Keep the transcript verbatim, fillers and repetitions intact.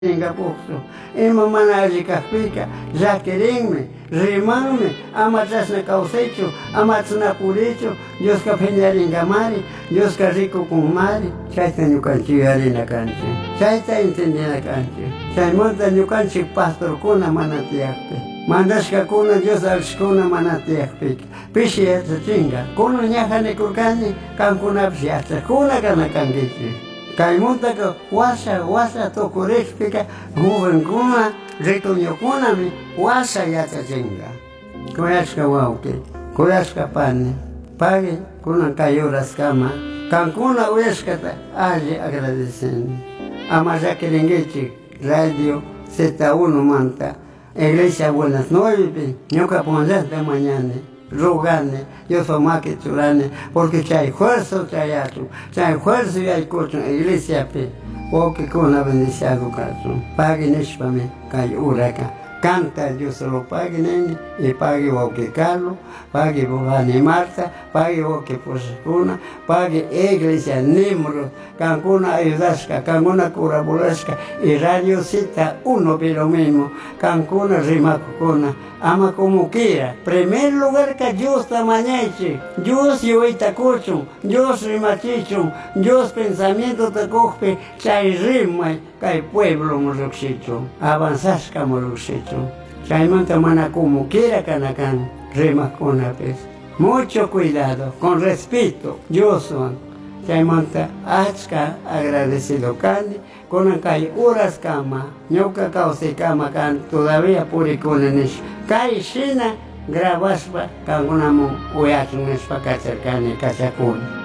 Singapurso, ima mana allikaqpika, llakirinmi, rimanmi, ama chasna kawsaychu, ama chasna purichu, Dioska phiñarinkamari, Dioska rikukunmari, chayta ñukanchik yuyarina kanchik, chayta entendina kanchik, chaymanta ñukanchik pastorkuna mana tiyaqpi, mandashkakuna Dios alishkuna mana tiyaqpika, pishi yachachinga, kunan ñajanikurkani, kankunapish yachakuna kana kankichik. Kaymuntaka wasa wasa tukurikpika jovenkuna rituñukunami wasa yachachinga. Kuyashka wawki, kuyashka pani, pagi kunan kayuraskama, kankuna uyashkata alli agradecen. Ama llakirinkichik radio Z uno manta, Iglesia Buenas Nueve, ñuka punllanta mañana. Rogane, yo soy más que churane, porque chay esfuerzo chayatu, chay esfuerzo y hay cocho en iglesia pe, o que con la bendición caso, pague nishpame, cay huraca, canta Dios se lo pague nene, y pague o que Carlos, pague Bogani Marta, pague o que Poscuna, pague iglesia Nimro, Cancuna ayudasca, Cancuna curabulasca, y radio cita uno pero mismo, Cancuna rimacucuna, ama como quiera. Primer lugar que Dios tamañeche, Dios yo itacucho, Dios rimachicho, Dios pensamiento te coge, chay rima, chay pueblo moroxicho, avanzas como moroxicho. Chay manta mana como quiera canacan, rima con apes. Mucho cuidado, con respeto, Dios son. Chay manta achka agradecido cani, con kay horas cama, ñoka causa cama can, todavía puri con enish. Kay shina grabaspa, kangunamu uyachun espa kacharkani kachakun.